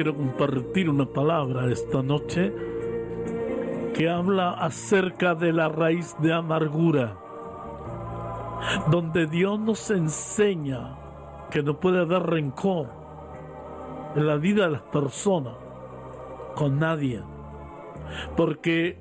quiero compartir una palabra esta noche que habla acerca de la raíz de amargura, donde Dios nos enseña que no puede haber rencor en la vida de las personas con nadie, porque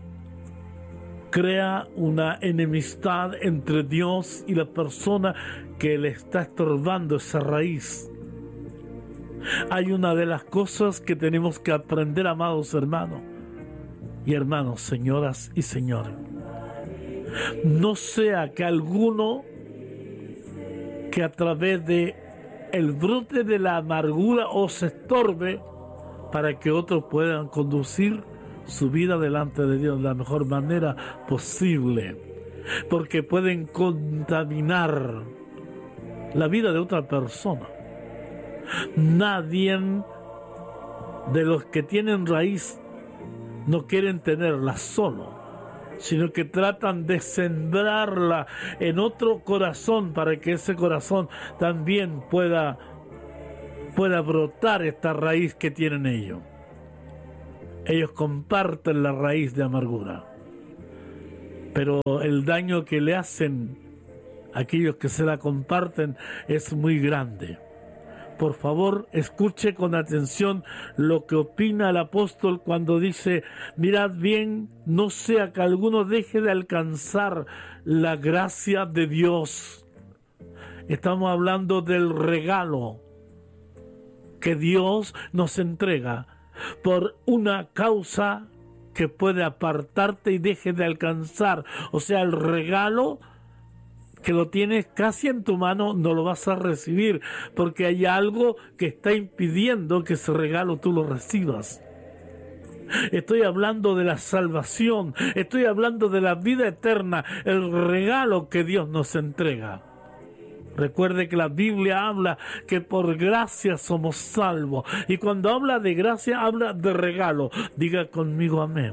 crea una enemistad entre Dios y la persona que le está estorbando esa raíz. Hay una de las cosas que tenemos que aprender, amados hermanos y hermanos, señoras y señores. No sea que alguno que a través de el brote de la amargura os estorbe para que otros puedan conducir su vida delante de Dios de la mejor manera posible, porque pueden contaminar la vida de otra persona. Nadie de los que tienen raíz no quieren tenerla solo, sino que tratan de sembrarla en otro corazón para que ese corazón también pueda brotar esta raíz que tienen ellos. Ellos comparten la raíz de amargura, pero el daño que le hacen a aquellos que se la comparten es muy grande. Por favor, escuche con atención lo que opina el apóstol cuando dice: mirad bien, no sea que alguno deje de alcanzar la gracia de Dios. Estamos hablando del regalo que Dios nos entrega por una causa que puede apartarte y deje de alcanzar. O sea, el regalo que lo tienes casi en tu mano, no lo vas a recibir, porque hay algo que está impidiendo que ese regalo tú lo recibas. Estoy hablando de la salvación, estoy hablando de la vida eterna, el regalo que Dios nos entrega. Recuerde que la Biblia habla que por gracia somos salvos, y cuando habla de gracia, habla de regalo. Diga conmigo amén.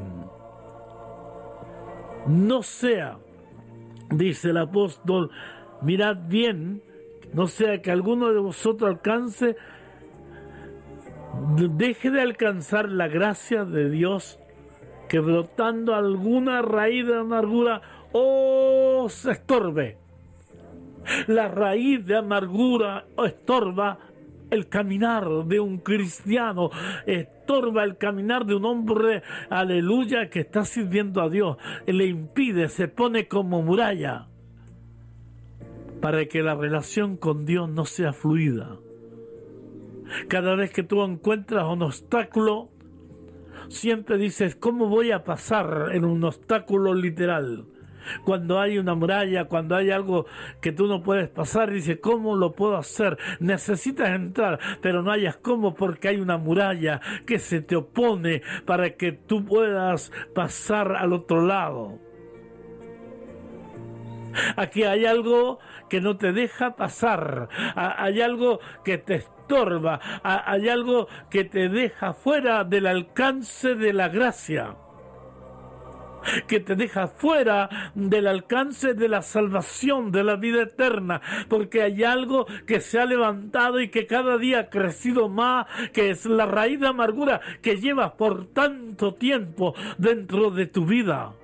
No sea, dice el apóstol, mirad bien, no sea que alguno de vosotros deje de alcanzar la gracia de Dios, que brotando alguna raíz de amargura os estorbe. La raíz de amargura estorba el caminar de un cristiano, estorba el caminar de un hombre, aleluya, que está sirviendo a Dios. Le impide, se pone como muralla para que la relación con Dios no sea fluida. Cada vez que tú encuentras un obstáculo, siempre dices: ¿cómo voy a pasar en un obstáculo literal? Cuando hay una muralla, cuando hay algo que tú no puedes pasar, dices: ¿cómo lo puedo hacer? Necesitas entrar, pero no hayas cómo, porque hay una muralla que se te opone para que tú puedas pasar al otro lado. Aquí hay algo que no te deja pasar, hay algo que te estorba, hay algo que te deja fuera del alcance de la gracia, que te deja fuera del alcance de la salvación, de la vida eterna, porque hay algo que se ha levantado y que cada día ha crecido más, que es la raíz de amargura que llevas por tanto tiempo dentro de tu vida.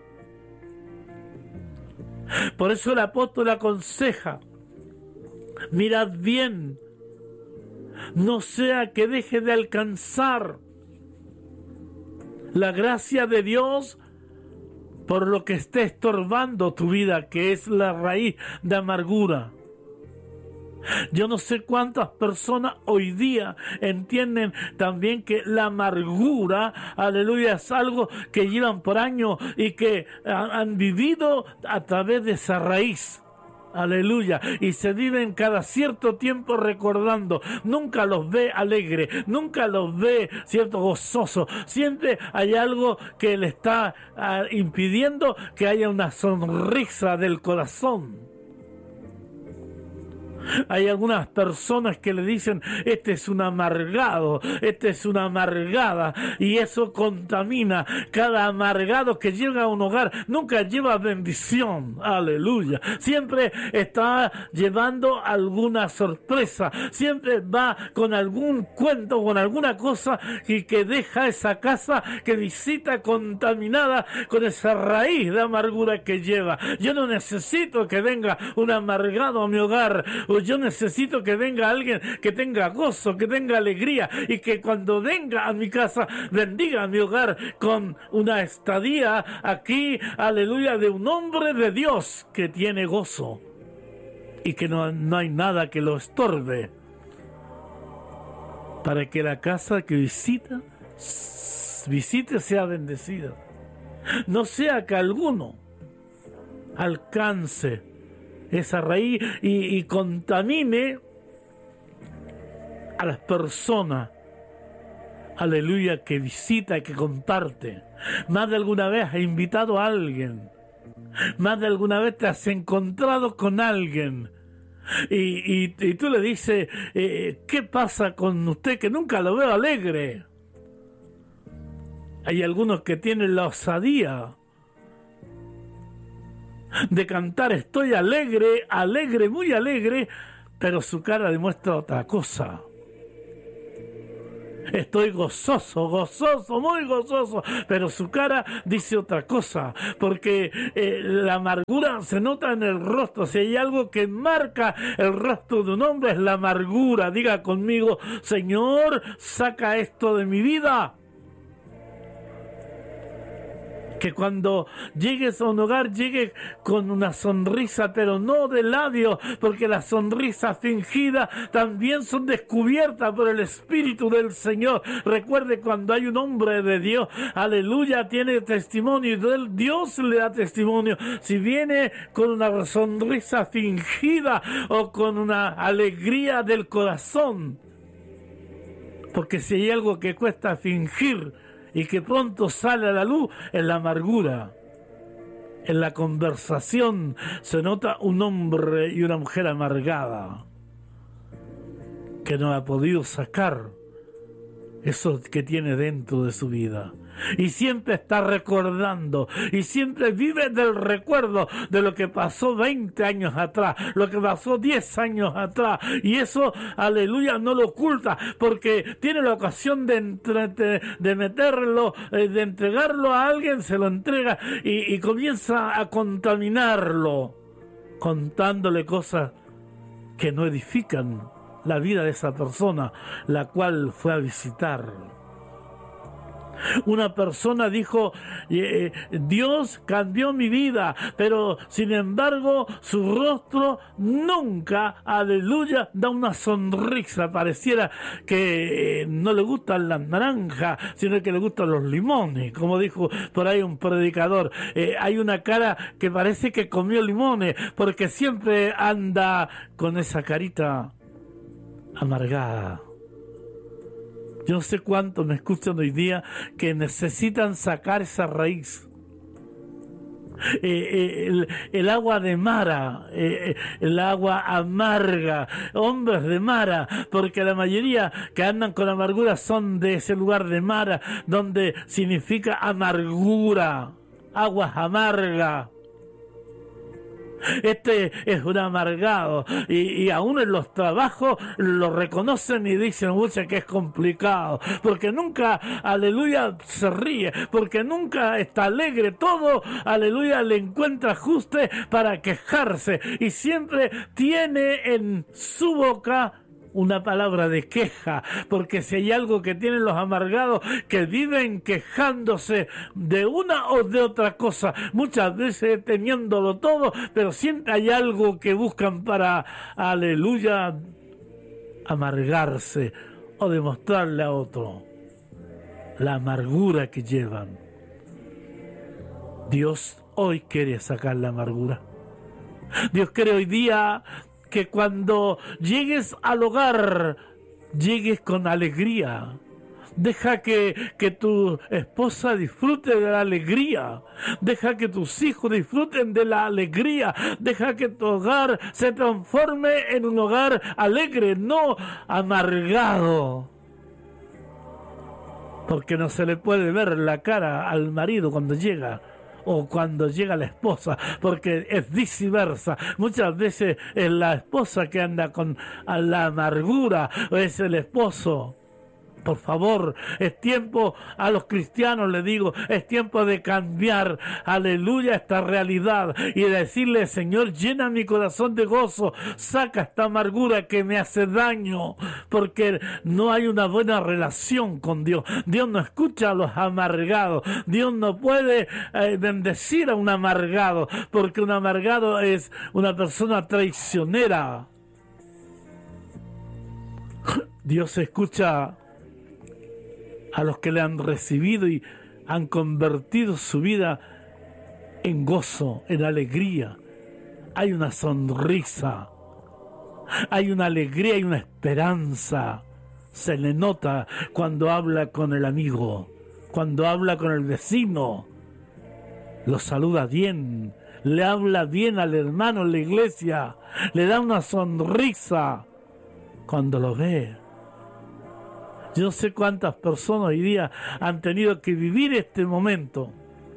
Por eso el apóstol aconseja: mirad bien, no sea que deje de alcanzar la gracia de Dios por lo que esté estorbando tu vida, que es la raíz de amargura. Yo no sé cuántas personas hoy día entienden también que la amargura, aleluya, es algo que llevan por años y que han vivido a través de esa raíz. Aleluya, y se viven cada cierto tiempo recordando. Nunca los ve alegre, nunca los ve cierto gozoso. Siempre hay algo que le está impidiendo que haya una sonrisa del corazón. Hay algunas personas que le dicen, este es un amargado, este es una amargada, y eso contamina. Cada amargado que llega a un hogar nunca lleva bendición, aleluya. Siempre está llevando alguna sorpresa, siempre va con algún cuento, con alguna cosa y que deja esa casa que visita contaminada con esa raíz de amargura que lleva. Yo no necesito que venga un amargado a mi hogar. Yo necesito que venga alguien que tenga gozo, que tenga alegría y que cuando venga a mi casa bendiga a mi hogar con una estadía aquí, aleluya, de un hombre de Dios que tiene gozo y que no hay nada que lo estorbe para que la casa que visite sea bendecida. No sea que alguno alcance esa raíz y contamine a las personas, aleluya, que visita, que comparte. Más de alguna vez has invitado a alguien, más de alguna vez te has encontrado con alguien y tú le dices, ¿qué pasa con usted que nunca lo veo alegre? Hay algunos que tienen la osadía de cantar estoy alegre, alegre, muy alegre, pero su cara demuestra otra cosa. Estoy gozoso, gozoso, muy gozoso, pero su cara dice otra cosa, porque la amargura se nota en el rostro. Si hay algo que marca el rostro de un hombre es la amargura. Diga conmigo, Señor, saca esto de mi vida. Que cuando llegues a un hogar, llegues con una sonrisa, pero no de labios, porque las sonrisas fingidas también son descubiertas por el Espíritu del Señor. Recuerde, cuando hay un hombre de Dios, aleluya, tiene testimonio, y Dios le da testimonio. Si viene con una sonrisa fingida o con una alegría del corazón, porque si hay algo que cuesta fingir, y que pronto sale a la luz, en la amargura. En la conversación se nota un hombre y una mujer amargada que no ha podido sacar eso que tiene dentro de su vida. Y siempre está recordando, y siempre vive del recuerdo de lo que pasó 20 años atrás, lo que pasó 10 años atrás, y eso, aleluya, no lo oculta, porque tiene la ocasión de meterlo, de entregarlo a alguien, se lo entrega, y comienza a contaminarlo, contándole cosas que no edifican la vida de esa persona, la cual fue a visitar. Una persona dijo, Dios cambió mi vida, pero sin embargo su rostro nunca, aleluya, da una sonrisa. Pareciera que no le gustan las naranjas, sino que le gustan los limones. Como dijo por ahí un predicador, hay una cara que parece que comió limones, porque siempre anda con esa carita amargada. Yo no sé cuántos me escuchan hoy día que necesitan sacar esa raíz. El agua de Mara, el agua amarga, hombres de Mara, porque la mayoría que andan con amargura son de ese lugar de Mara, donde significa amargura, aguas amargas. Este es un amargado y aún en los trabajos lo reconocen y dicen, mucha que es complicado, porque nunca, aleluya, se ríe, porque nunca está alegre, todo, aleluya, le encuentra ajuste para quejarse y siempre tiene en su boca una palabra de queja, porque si hay algo que tienen los amargados, que viven quejándose de una o de otra cosa, muchas veces teniéndolo todo, pero siempre hay algo que buscan para, aleluya, amargarse o demostrarle a otro la amargura que llevan. Dios hoy quiere sacar la amargura. Dios quiere hoy día que cuando llegues al hogar, llegues con alegría. Deja que tu esposa disfrute de la alegría. Deja que tus hijos disfruten de la alegría. Deja que tu hogar se transforme en un hogar alegre, no amargado. Porque no se le puede ver la cara al marido cuando llega o cuando llega la esposa, porque es viceversa. Muchas veces es la esposa que anda con la amargura o es el esposo. Por favor, es tiempo, a los cristianos les digo, es tiempo de cambiar, aleluya, esta realidad y decirle: Señor, llena mi corazón de gozo, saca esta amargura que me hace daño, porque no hay una buena relación con Dios. Dios no escucha a los amargados, Dios no puede bendecir a un amargado, porque un amargado es una persona traicionera. Dios escucha a los que le han recibido y han convertido su vida en gozo, en alegría. Hay una sonrisa, hay una alegría, hay una esperanza. Se le nota cuando habla con el amigo, cuando habla con el vecino. Lo saluda bien, le habla bien al hermano en la iglesia, le da una sonrisa cuando lo ve. Yo no sé cuántas personas hoy día han tenido que vivir este momento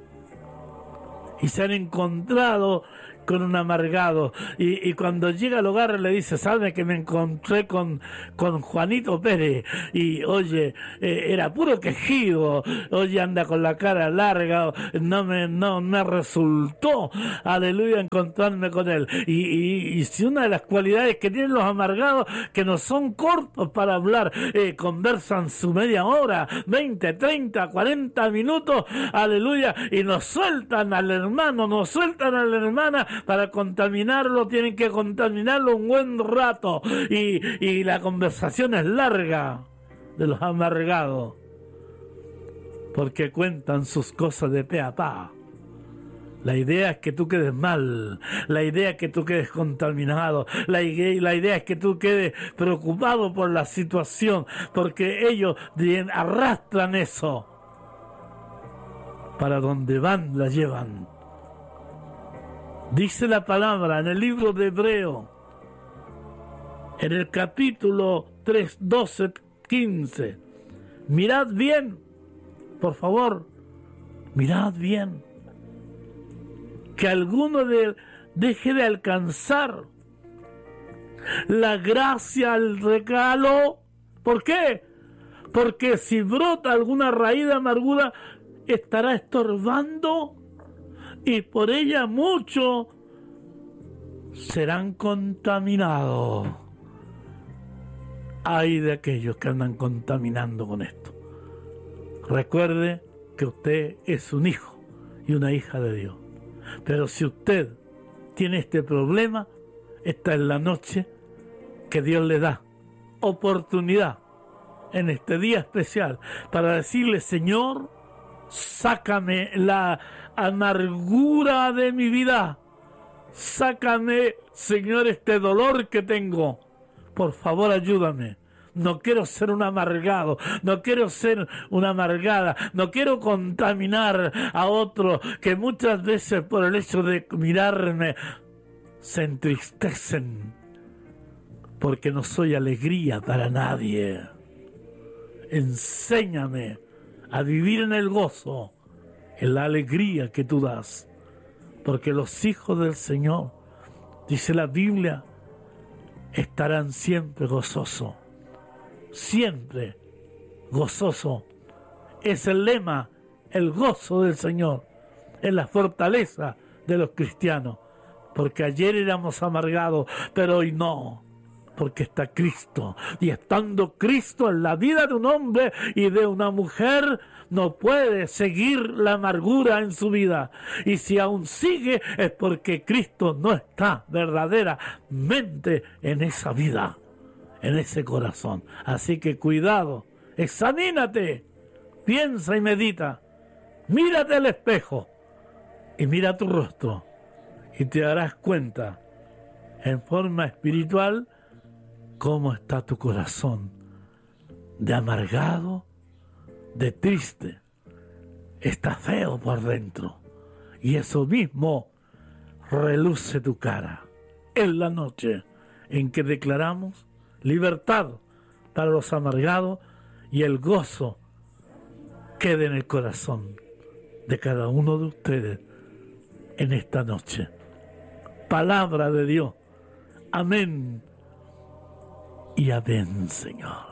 y se han encontrado con un amargado, y cuando llega al hogar le dice: ¿sabe que me encontré con Juanito Pérez? Y oye, era puro quejido, oye, anda con la cara larga, no me resultó, aleluya, encontrarme con él. Y si una de las cualidades que tienen los amargados, que no son cortos para hablar, conversan su media hora, 20, 30, 40 minutos, aleluya, y nos sueltan al hermano, nos sueltan a la hermana para contaminarlo. Tienen que contaminarlo un buen rato, y la conversación es larga de los amargados, porque cuentan sus cosas de pe a pa. La idea es que tú quedes mal, la idea es que tú quedes contaminado, la idea es que tú quedes preocupado por la situación, porque ellos arrastran eso. Para donde van, la llevan. Dice la palabra en el libro de Hebreo, en el capítulo 3, 12, 15. Mirad bien, por favor, mirad bien, que alguno deje de alcanzar la gracia, el regalo. ¿Por qué? Porque si brota alguna raíz de amargura, estará estorbando, y por ella muchos serán contaminados. Ay de aquellos que andan contaminando con esto. Recuerde que usted es un hijo y una hija de Dios. Pero si usted tiene este problema, esta es la noche que Dios le da oportunidad en este día especial para decirle: Señor, sácame la amargura de mi vida. Sácame, Señor, este dolor que tengo. Por favor, ayúdame. No quiero ser un amargado, no quiero ser una amargada, no quiero contaminar a otro que muchas veces por el hecho de mirarme se entristecen, porque no soy alegría para nadie. Enséñame a vivir en el gozo, en la alegría que tú das, porque los hijos del Señor, dice la Biblia, estarán siempre gozosos. Siempre gozoso. Es el lema, el gozo del Señor, es la fortaleza de los cristianos, porque ayer éramos amargados, pero hoy no, porque está Cristo, y estando Cristo en la vida de un hombre y de una mujer, no puede seguir la amargura en su vida, y si aún sigue es porque Cristo no está verdaderamente en esa vida, en ese corazón. Así que cuidado, examínate, piensa y medita, mírate al espejo y mira tu rostro, y te darás cuenta en forma espiritual cómo está tu corazón, de amargado de triste, está feo por dentro. Y eso mismo reluce tu cara. Es la noche en que declaramos libertad para los amargados y el gozo quede en el corazón de cada uno de ustedes en esta noche. Palabra de Dios. Amén y amén, Señor.